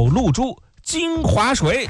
露珠精华水。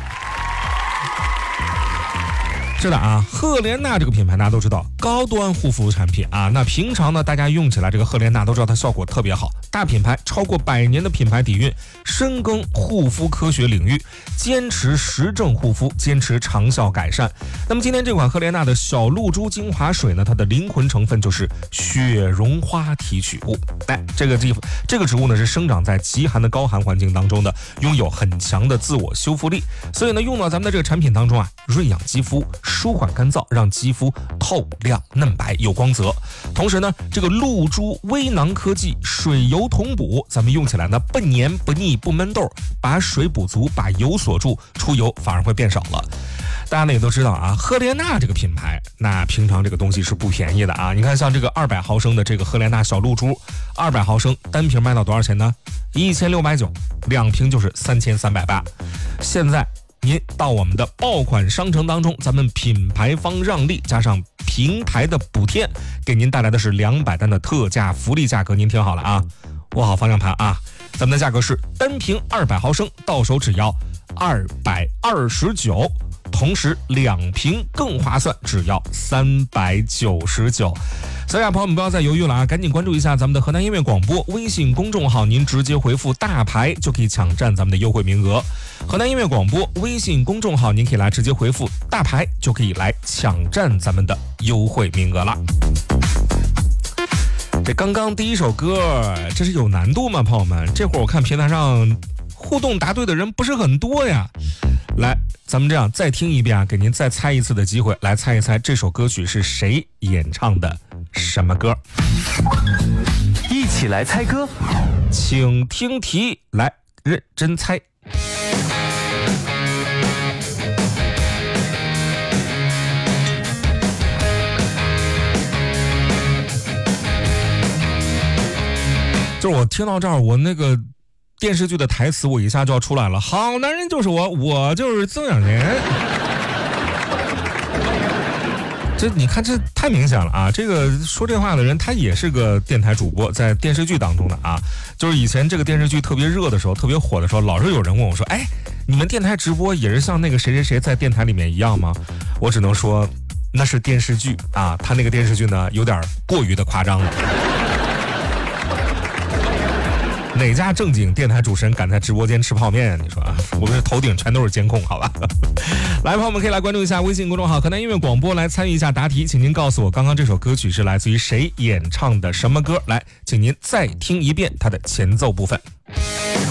是的啊，赫莲娜这个品牌大家都知道，高端护肤产品啊。那平常呢，大家用起来这个赫莲娜都知道它效果特别好。大品牌超过100年的品牌底蕴，深耕护肤科学领域，坚持实证护肤，坚持长效改善。那么今天这款赫莲娜的小露珠精华水呢，它的灵魂成分就是雪绒花提取物。这个植物呢是生长在极寒的高寒环境当中的，拥有很强的自我修复力，所以呢用到咱们的这个产品当中啊，润养肌肤，舒缓干燥，让肌肤透亮嫩白有光泽。同时呢，这个露珠微囊科技水油同补，咱们用起来呢不黏不腻不闷痘，把水补足，把油锁住，出油反而会变少了。大家呢也都知道啊，赫莲娜这个品牌，那平常这个东西是不便宜的啊。你看像这个200毫升的这个赫莲娜小露珠，200毫升单瓶卖到多少钱呢？1690，2瓶就是3380。现在您到我们的爆款商城当中，咱们品牌方让利加上平台的补贴，给您带来的是200单的特价福利价格，您听好了啊，握好方向盘啊，咱们的价格是单瓶200毫升到手只要229，同时2瓶更划算，只要399。所以啊，朋友们不要再犹豫了啊，赶紧关注一下咱们的河南音乐广播微信公众号，您直接回复大牌就可以抢占咱们的优惠名额。河南音乐广播微信公众号，您可以来直接回复大牌就可以来抢占咱们的优惠名额了。这刚刚第一首歌，这是有难度吗？朋友们，这会儿我看平台上互动答对的人不是很多呀。来，咱们这样再听一遍啊，给您再猜一次的机会，来猜一猜这首歌曲是谁演唱的，什么歌？ 一起来猜歌， 请听题，来认真猜。就是我听到这儿，我那个电视剧的台词我一下就要出来了，好男人就是我，我就是曾小贤。这你看这太明显了啊，这个说这话的人他也是个电台主播，在电视剧当中的啊，就是以前这个电视剧特别热的时候，特别火的时候，老是有人问我说，哎，你们电台直播也是像那个谁谁谁在电台里面一样吗？我只能说那是电视剧啊，他那个电视剧呢有点过于的夸张了。哪家正经电台主持人敢在直播间吃泡面啊？你说啊，我们头顶全都是监控，好吧？来，朋友们可以来关注一下微信公众号河南音乐广播，来参与一下答题，请您告诉我刚刚这首歌曲是来自于谁演唱的什么歌？来，请您再听一遍它的前奏部分。